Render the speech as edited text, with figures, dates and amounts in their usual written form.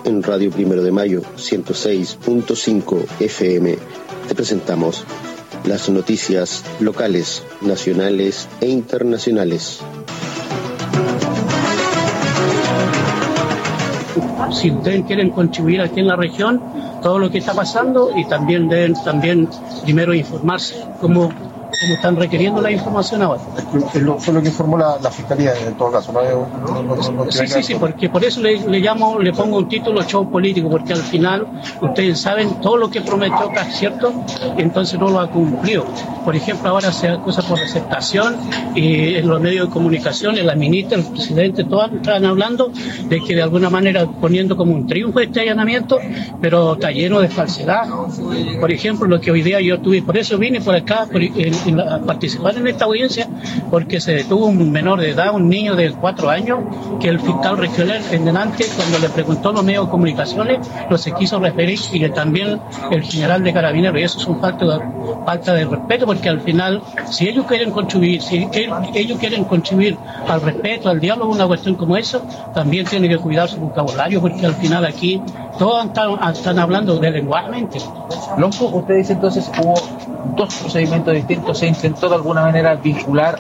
en Radio Primero de Mayo 106.5 FM te presentamos las noticias locales, nacionales e internacionales. Si ustedes quieren contribuir aquí en la región, todo lo que está pasando, y también deben primero informarse cómo están requiriendo la información ahora. Fue lo que informó la Fiscalía en todo caso, ¿no? Sí, porque por eso le pongo un título show político, porque al final ustedes saben todo lo que prometió acá, ¿cierto? Entonces no lo ha cumplido. Por ejemplo, ahora se acusa por aceptación y en los medios de comunicación, la ministra, el presidente, todos están hablando de que de alguna manera poniendo como un triunfo este allanamiento, pero está lleno de falsedad. Por ejemplo, lo que hoy día yo tuve, por eso vine por acá, a participar en esta audiencia, porque se detuvo un menor de edad, un niño de 4 años, que el fiscal regional en delante, cuando le preguntó a los medios de comunicaciones, no se quiso referir, y también el general de Carabineros, y eso es un falta de respeto, porque al final, si ellos quieren contribuir al respeto, al diálogo, una cuestión como eso, también tienen que cuidar su vocabulario, porque al final aquí todos están hablando de lenguaje. Lonco, usted dice entonces hubo 2 procedimientos distintos, se intentó de alguna manera vincular